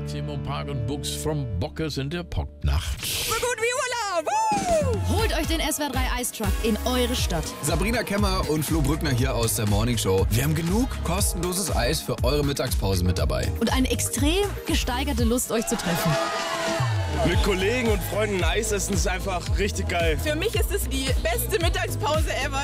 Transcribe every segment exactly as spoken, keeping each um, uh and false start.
Timo Park und Books from Bockes in der Popnacht. So gut wie Urlaub! Woo! Holt euch den S W R drei Ice Truck in eure Stadt. Sabrina Kemmer und Flo Brückner hier aus der Morning Show. Wir haben genug kostenloses Eis für eure Mittagspause mit dabei. Und eine extrem gesteigerte Lust, euch zu treffen. Mit Kollegen und Freunden Eis essen ist einfach richtig geil. Für mich ist es die beste Mittagspause ever.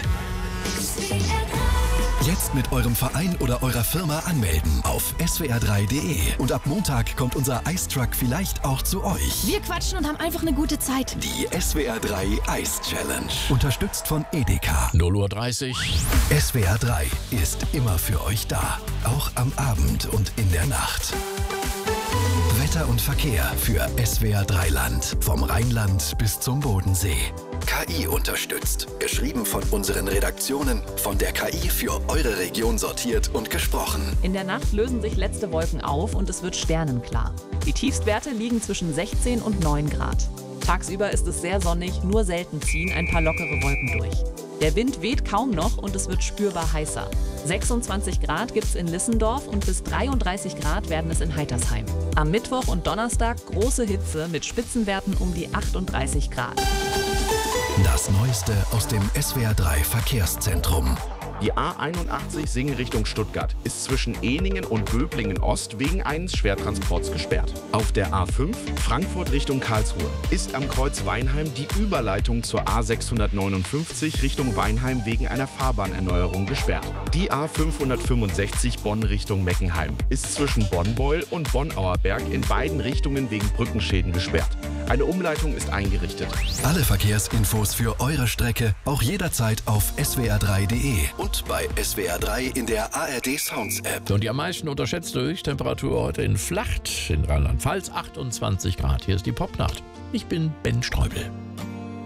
Jetzt mit eurem Verein oder eurer Firma anmelden auf S W R drei punkt de. Und ab Montag kommt unser Ice Truck vielleicht auch zu euch. Wir quatschen und haben einfach eine gute Zeit. Die S W R drei Eis Challenge. Unterstützt von Edeka. null Uhr dreißig. S W R drei ist immer für euch da. Auch am Abend und in der Nacht. Wetter und Verkehr für S W R drei Land. Vom Rheinland bis zum Bodensee. K I unterstützt. Geschrieben von unseren Redaktionen, von der K I für eure Region sortiert und gesprochen. In der Nacht lösen sich letzte Wolken auf und es wird sternenklar. Die Tiefstwerte liegen zwischen sechzehn und neun Grad. Tagsüber ist es sehr sonnig, nur selten ziehen ein paar lockere Wolken durch. Der Wind weht kaum noch und es wird spürbar heißer. sechsundzwanzig Grad gibt's in Lissendorf und bis dreiunddreißig Grad werden es in Heitersheim. Am Mittwoch und Donnerstag große Hitze mit Spitzenwerten um die achtunddreißig Grad. Das Neueste aus dem S W R drei Verkehrszentrum. Die A einundachtzig Singen Richtung Stuttgart ist zwischen Ehningen und Böblingen Ost wegen eines Schwertransports gesperrt. Auf der A fünf Frankfurt Richtung Karlsruhe ist am Kreuz Weinheim die Überleitung zur A sechshundertneunundfünfzig Richtung Weinheim wegen einer Fahrbahnerneuerung gesperrt. Die A fünfhundertfünfundsechzig Bonn Richtung Meckenheim ist zwischen Bonn-Beul und Bonn-Auerberg in beiden Richtungen wegen Brückenschäden gesperrt. Eine Umleitung ist eingerichtet. Alle Verkehrsinfos für eure Strecke auch jederzeit auf S W R drei punkt de und bei S W R drei in der A R D Sounds App. Und die am meisten unterschätzte Höchsttemperatur heute in Flacht in Rheinland-Pfalz, achtundzwanzig Grad. Hier ist die Popnacht. Ich bin Ben Streubel.